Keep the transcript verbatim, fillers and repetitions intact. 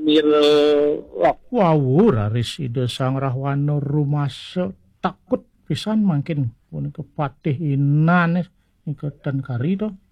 pira wah Wawur Arisida Sang Rahwana rumasa takut pisan mangkin punika patih inan ingkatan kari to.